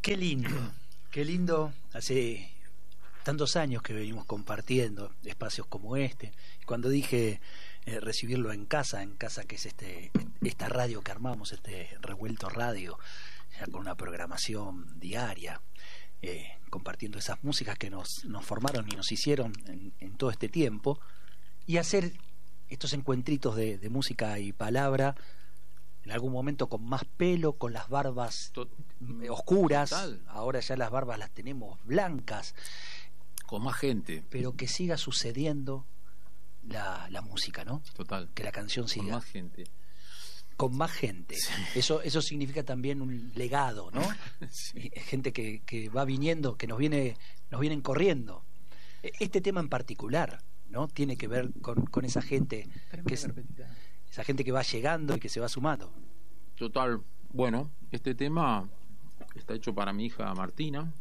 Qué lindo, hace tantos años que venimos compartiendo espacios como este. Cuando dije recibirlo en casa que es esta radio que armamos, este Revuelto Radio, ya con una programación diaria, compartiendo esas músicas que nos formaron y nos hicieron en todo este tiempo, y hacer estos encuentritos de música y palabra, en algún momento con más pelo, con las barbas oscuras. Total. Ahora ya las barbas las tenemos blancas, con más gente, pero que siga sucediendo la música, ¿no? Total. Que la canción siga con más gente. Sí. Eso significa también un legado, ¿no? Sí. Gente que va viniendo, que nos vienen corriendo. Este tema en particular, ¿no? Tiene que ver con esa gente esa gente que va llegando y que se va sumando. Total. Bueno, este tema está hecho para mi hija Martina.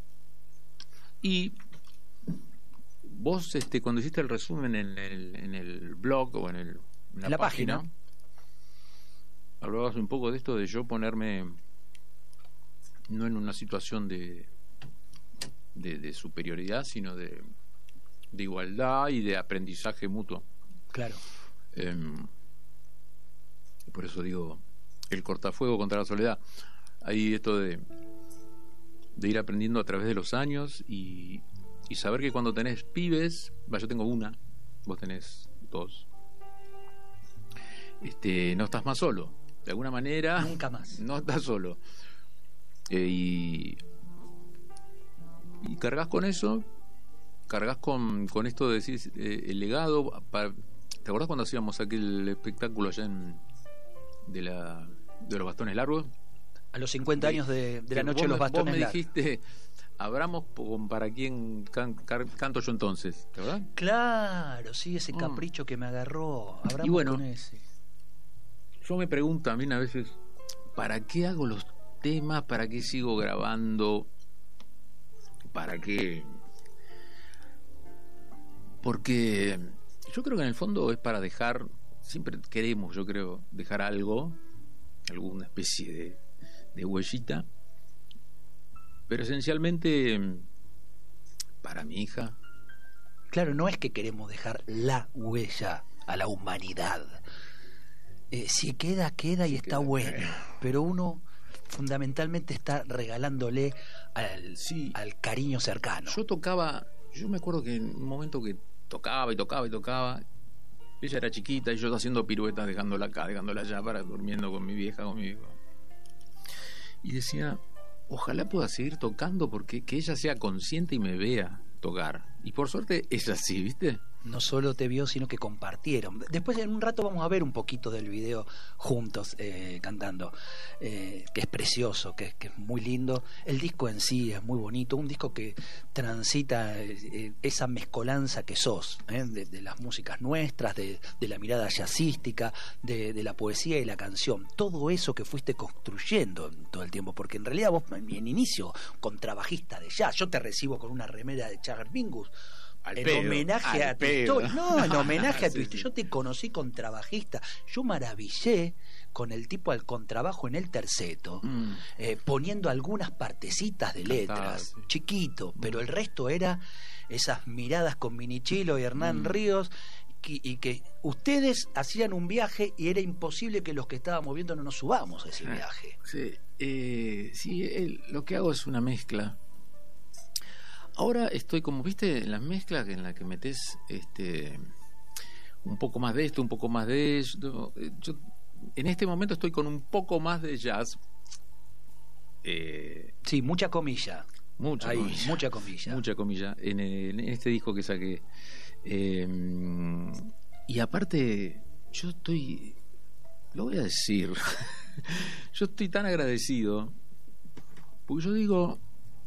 Y vos, cuando hiciste el resumen en el blog o en la página, hablabas un poco de esto de yo ponerme no en una situación de superioridad, sino de igualdad y de aprendizaje mutuo. Claro. Por eso digo, el cortafuego contra la soledad. Hay esto de ir aprendiendo a través de los años y saber que cuando tenés pibes, yo tengo una, vos tenés dos, no estás más solo, de alguna manera. Nunca más. No estás solo. Y cargas con eso, cargas con esto de decir el legado. ¿Te acordás cuando hacíamos aquel espectáculo allá de los bastones largos? A los 50 años de la noche de los bastones largos. Vos me dijiste, abramos para quién canto yo entonces, ¿verdad? Claro, sí, ese capricho que me agarró. Abramos y bueno, con ese. Yo me pregunto también a veces, ¿para qué hago los temas? ¿Para qué sigo grabando? ¿Para qué? Porque yo creo que en el fondo es para dejar, siempre queremos, yo creo, dejar algo, alguna especie de huellita, pero esencialmente para mi hija. Claro, no es que queremos dejar la huella a la humanidad. Si queda y está bueno, pero uno fundamentalmente está regalándole al cariño cercano. Yo me acuerdo que en un momento que tocaba, ella era chiquita y yo haciendo piruetas, dejándola acá, dejándola allá, durmiendo con mi vieja, con mi hijo, y decía, ojalá pueda seguir tocando, porque que ella sea consciente y me vea tocar. Y por suerte es así, ¿viste? No solo te vio, sino que compartieron. Después en un rato vamos a ver un poquito del video juntos cantando, que es precioso, que es muy lindo. El disco en sí es muy bonito, un disco que transita esa mezcolanza que sos, de las músicas nuestras, de la mirada jazzística, de la poesía y la canción. Todo eso que fuiste construyendo todo el tiempo, porque en realidad vos en inicio contrabajista de jazz, yo te recibo con una remera de Chagger Mingus, en homenaje a tu historia. No, en homenaje a tu historia. Yo te conocí contrabajista. Yo maravillé con el tipo al contrabajo en el terceto, poniendo algunas partecitas de letras, chiquito, pero el resto era esas miradas con Minichilo y Hernán Ríos, y que ustedes hacían un viaje y era imposible que los que estábamos viendo no nos subamos a ese viaje. Sí, lo que hago es una mezcla. Ahora estoy como, viste, en las mezclas en las que metes un poco más de esto, un poco más de esto. Yo en este momento estoy con un poco más de jazz. Sí, mucha comilla. Mucha comilla en este disco que saqué. Y aparte, yo estoy, lo voy a decir, yo estoy tan agradecido, porque yo digo,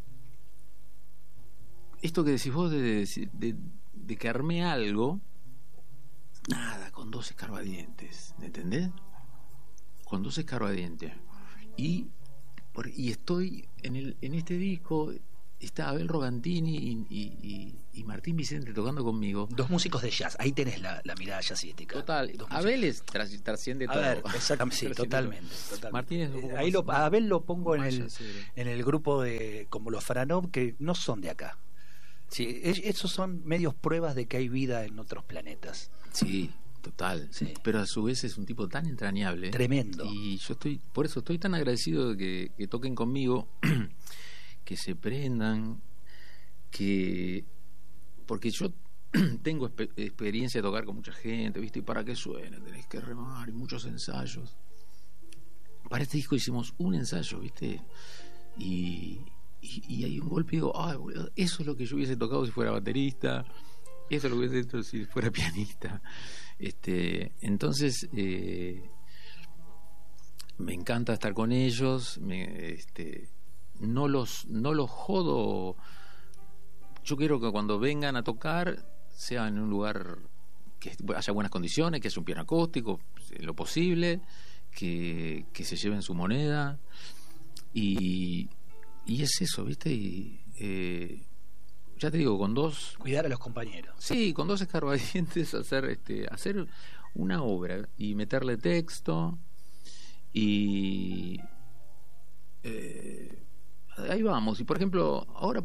esto que decís vos de que armé algo, nada, con 2 escarbadientes, ¿entendés? Con 2 escarbadientes. Y estoy en este disco, está Abel Rogantini y Martín Vicente tocando conmigo. Dos músicos de jazz, ahí tenés la mirada jazzística. Total, Abel trasciende todo. A ver, exactamente, sí, totalmente. Martín es un poco ahí más, a Abel lo pongo en jazzero. el grupo de como los Franov, que no son de acá. Sí, esos son medios pruebas de que hay vida en otros planetas. Sí, total. Sí. Pero a su vez es un tipo tan entrañable. Tremendo. Y yo por eso estoy tan agradecido de que toquen conmigo, que se prendan, porque yo tengo experiencia de tocar con mucha gente, ¿viste? Y para que suene tenés que remar y muchos ensayos. Para este disco hicimos un ensayo, ¿viste? Y hay un golpe y digo, ay, boludo, eso es lo que yo hubiese tocado si fuera baterista, eso es lo que hubiese hecho si fuera pianista. Entonces me encanta estar con ellos, no los jodo. Yo quiero que cuando vengan a tocar sea en un lugar que haya buenas condiciones, que haya un piano acústico en lo posible, que se lleven su moneda y es eso, ¿viste? Y ya te digo, con dos... Cuidar a los compañeros. Sí, con dos escarbadientes hacer una obra y meterle texto y... ahí vamos. Y por ejemplo, ahora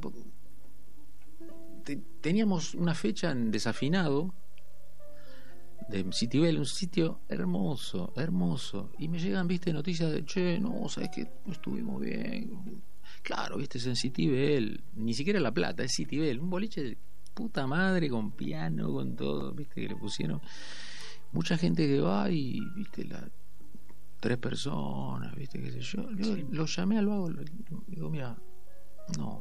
teníamos una fecha en Desafinado de Citibel, un sitio hermoso, y me llegan, viste, noticias de, che, no, sabes que no estuvimos bien. Claro, viste, es en Citibel, ni siquiera La Plata, es Citibel, un boliche de puta madre, con piano, con todo, viste, que le pusieron mucha gente que va y, viste, 3 personas, viste, qué sé yo. Yo lo llamé al vago, digo, mira, no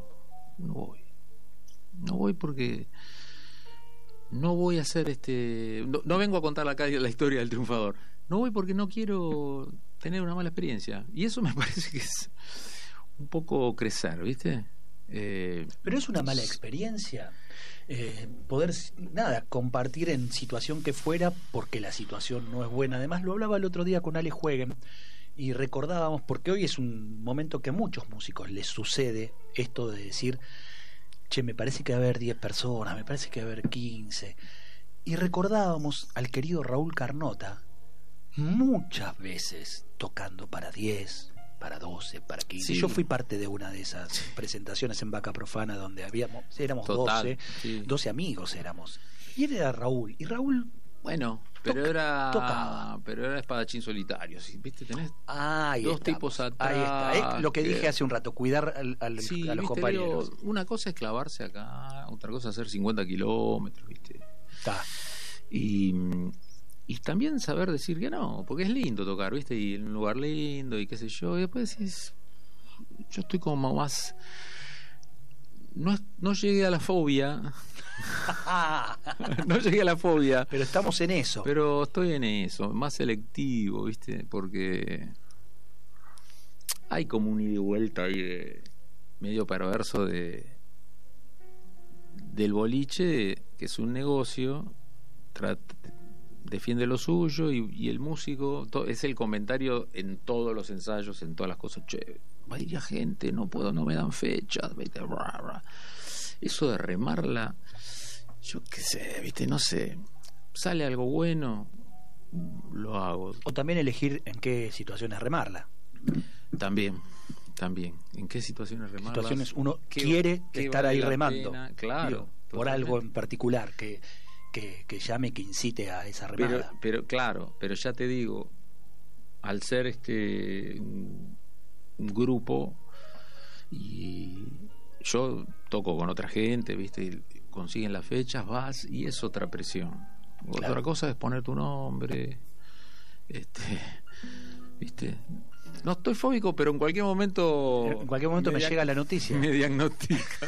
voy porque no voy a hacer no vengo a contar acá la historia del triunfador, no voy porque no quiero tener una mala experiencia, y eso me parece que es un poco crecer, ¿viste? Pero es una mala experiencia poder compartir en situación que fuera, porque la situación no es buena. Además lo hablaba el otro día con Ale Jueguen y recordábamos, porque hoy es un momento que a muchos músicos les sucede esto de decir, che, me parece que va a haber 10 personas, me parece que va a haber 15. Y recordábamos al querido Raúl Carnota muchas veces tocando para 10, para 12, para 15. Sí. Yo fui parte de una de esas presentaciones en Vaca Profana donde éramos Total, 12, sí. 12 amigos éramos. Y él era Raúl. Y Raúl... Bueno, tocaba. Pero era espadachín solitario, ¿sí? ¿Viste? Tenés ahí dos estamos. tipos atrás. Ahí está. Es lo que dije hace un rato, cuidar a los ¿viste? compañeros. Una cosa es clavarse acá, otra cosa es hacer 50 kilómetros, ¿viste? Está. Y también saber decir que no, porque es lindo tocar, ¿viste? Y en un lugar lindo y qué sé yo. Y después decís, yo estoy como más... No llegué a la fobia. No llegué a la fobia. Pero estamos en eso. Pero estoy en eso, más selectivo, ¿viste? Porque hay como un ida y vuelta ahí medio perverso del boliche, que es un negocio, defiende lo suyo y el músico, es el comentario en todos los ensayos, en todas las cosas, che, va a ir gente, no puedo, no me dan fechas, ¿viste? Eso de remarla, yo qué sé, ¿viste? No sé, sale algo bueno, lo hago. O también elegir en qué situaciones remarla. También, en qué situaciones remarla. Situaciones uno quiere estar ahí remando. Claro. Digo, por algo en particular que llame, que incite a esa remada. Pero claro, pero ya te digo, al ser un grupo, y yo toco con otra gente, ¿viste? Y consiguen las fechas, vas, y es otra presión. Claro. Otra cosa es poner tu nombre, ¿viste? No estoy fóbico, pero en cualquier momento me llega la noticia. Me diagnostican.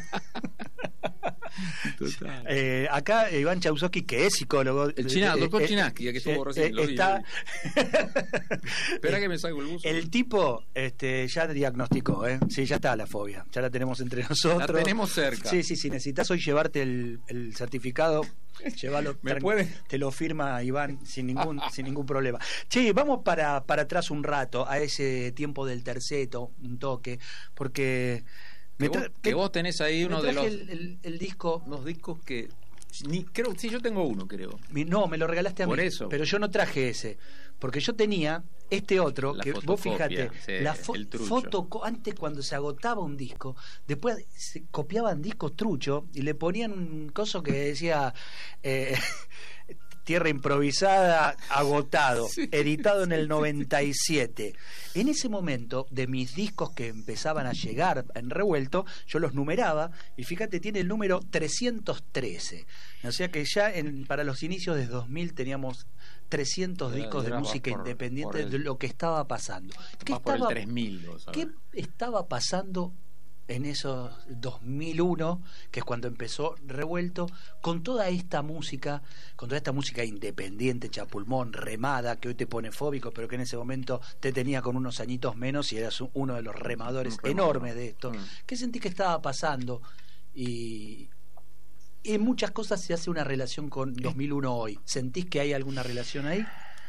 Total. Acá Iván Chausowski, que es psicólogo, el doctor Chinaski, que estuvo recién, está... Espera que me salgo el buzo. El tipo ya diagnosticó, sí, ya está la fobia, ya la tenemos entre nosotros, la tenemos cerca. Sí, si necesitas hoy llevarte el certificado, llévalo, te lo firma Iván sin ningún problema. Che, vamos para atrás un rato, a ese tiempo del terceto, un toque, porque Que vos tenés ahí uno de los... el disco... Unos discos que... creo, sí, yo tengo uno, creo. No, me lo regalaste a mí. Por eso. Pero yo no traje ese. Porque yo tenía este otro, La que vos fíjate, sí, la el trucho. foto, antes cuando se agotaba un disco, después se copiaban discos trucho y le ponían un coso que decía Tierra Improvisada, agotado, Sí, editado en el sí, 97. En ese momento, de mis discos que empezaban a llegar en Revuelto, yo los numeraba y fíjate, tiene el número 313. O sea que ya para los inicios de 2000 teníamos 300 discos de música independiente de lo que estaba pasando. ¿Qué estaba, por el 3000, ¿Qué estaba pasando en esos 2001, que es cuando empezó Revuelto, con toda esta música independiente, chapulmón, remada, que hoy te pone fóbico, pero que en ese momento te tenía con unos añitos menos y eras uno de los remadores enormes de esto? ¿Qué sentí que estaba pasando? Y en muchas cosas se hace una relación con 2001 hoy. ¿Sentís que hay alguna relación ahí?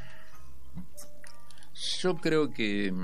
Yo creo que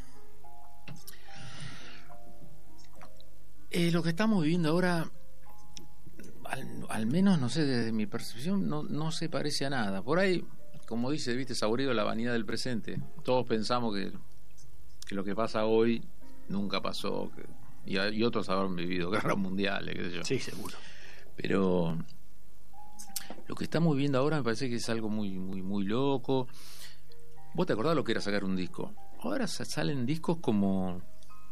lo que estamos viviendo ahora, al menos, no sé, desde mi percepción, no se parece a nada. Por ahí, como dice, viste, Saborío, la vanidad del presente. Todos pensamos que lo que pasa hoy nunca pasó, y otros habrán vivido guerras mundiales, qué sé yo. Sí, seguro. Pero lo que estamos viviendo ahora me parece que es algo muy, muy, muy loco. ¿Vos te acordás lo que era sacar un disco? Ahora salen discos como...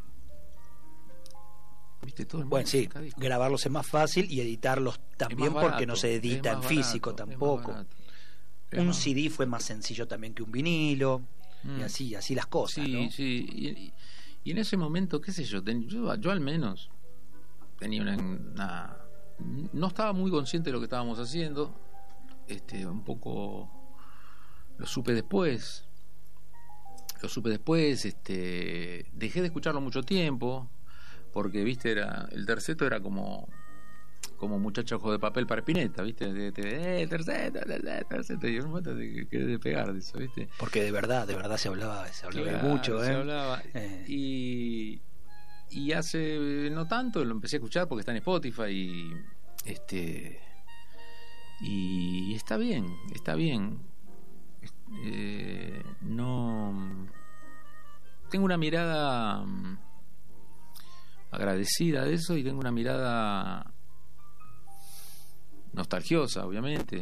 ¿Viste? Todo el mundo sí, grabarlos es más fácil y editarlos también barato, porque no se edita en físico tampoco. Un CD fue más sencillo también que un vinilo, y así las cosas, sí, ¿no? Sí, y en ese momento, qué sé yo, yo al menos tenía una no estaba muy consciente de lo que estábamos haciendo, un poco lo supe después, dejé de escucharlo mucho tiempo, porque viste, el terceto era como muchacho ojo de papel para Spinetta, viste, terceto, y en un momento quedé de pegar de eso, viste, porque de verdad se hablaba mucho, se hablaba. Y hace no tanto lo empecé a escuchar porque está en Spotify y está bien. No tengo una mirada agradecida de eso, y tengo una mirada nostalgiosa, obviamente.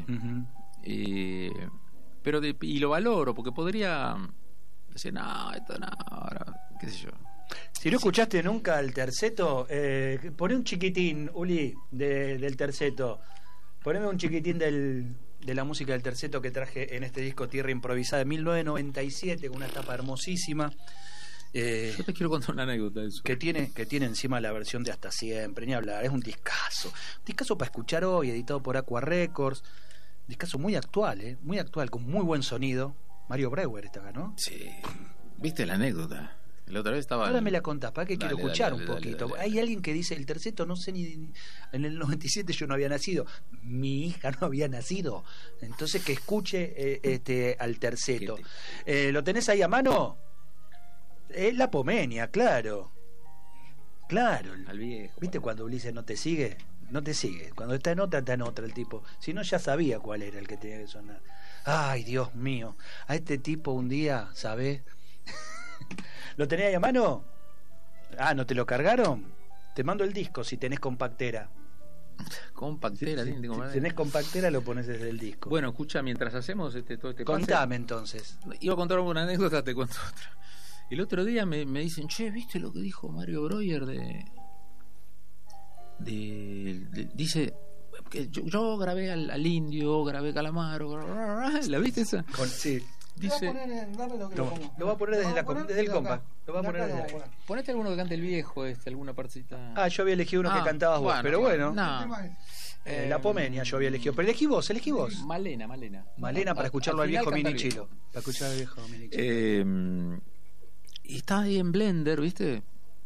Pero y lo valoro, porque podría decir, no, esto no, ahora, qué sé yo. Si no escuchaste nunca el terceto, poné un chiquitín, Uli, del terceto. Poneme un chiquitín de la música del terceto que traje en este disco Tierra Improvisada de 1997, con una tapa hermosísima. Yo te quiero contar una anécdota de eso. Que tiene encima la versión de Hasta Siempre, ni hablar. Es un discazo para escuchar hoy, editado por Aqua Records. Discazo muy actual, con muy buen sonido. Mario Breuer está acá, ¿no? Sí. ¿Viste la anécdota? La otra vez estaba... Ahora me la contás, para que quiero escuchar un poquito. Dale. Hay alguien que dice, el terceto, no sé ni... En el 97 yo no había nacido. Mi hija no había nacido. Entonces que escuche al terceto. ¿Lo tenés ahí a mano? La Pomenia, claro. Al viejo. ¿Viste cuando Ulises no te sigue? No te sigue. Cuando está en otra el tipo. Si no, ya sabía cuál era el que tenía que sonar. Ay, Dios mío. A este tipo un día, ¿sabés? ¿Lo tenés ahí a mano? Ah, ¿no te lo cargaron? Te mando el disco si tenés compactera. Compactera, si tenés compactera lo pones desde el disco. Bueno, escucha, mientras hacemos todo este contame entonces. Iba a contar una anécdota, te cuento otra. El otro día me dicen, che, ¿viste lo que dijo Mario Breuer dice que yo grabé al Indio, grabé Calamaro, ¿la viste esa? Sí. Dice, lo va a poner desde el compa. Lo va a poner desde ponete alguno que cante el viejo, alguna partecita. Ah, yo había elegido uno que cantabas vos, pero bueno. No. La Pomenia yo había elegido, pero elegí vos. Malena para escucharlo al viejo Minichilo. Para escuchar al viejo Minichilo. Y está ahí en Blender, ¿viste?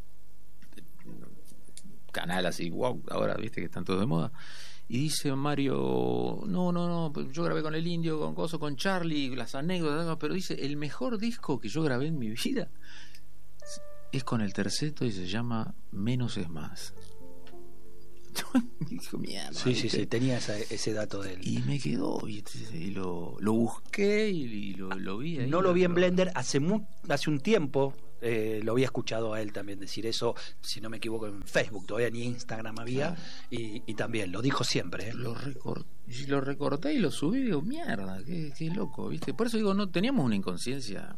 Canal así, wow, ahora, ¿viste? Que están todos de moda. Y dice Mario, no, yo grabé con el Indio, con Charlie, las anécdotas, pero dice, el mejor disco que yo grabé en mi vida es con el terceto y se llama Menos es Más. Dijo, mierda. Sí, tenía ese dato de él. Y me quedó, y lo busqué y lo vi ahí. No lo vi en Blender hace un tiempo. Lo había escuchado a él también decir eso, si no me equivoco, en Facebook, todavía ni Instagram había. Claro. Y también lo dijo siempre. Lo recorté y lo subí y digo, mierda, qué loco, ¿viste? Por eso digo, no teníamos una inconsciencia.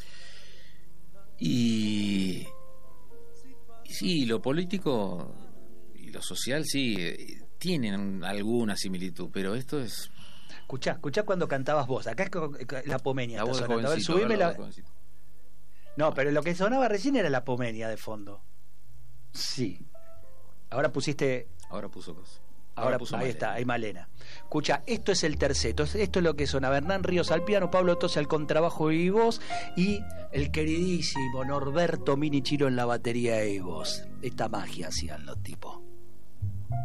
Y sí, lo político y lo social sí tienen alguna similitud, pero esto es... Escuchá cuando cantabas vos, acá es la Pomenia. La voz de jovencito, subime No, pero lo que sonaba recién era la Pomenia de fondo. Sí. Ahora puso cosas. Ahora puso ahí Malena. Está, ahí Malena. Escucha, esto es el terceto. Esto es lo que sonaba. Hernán Ríos al piano, Pablo Tosi al contrabajo y voz, y el queridísimo Norberto Minichiro en la batería y voz. Esta magia hacían los tipos.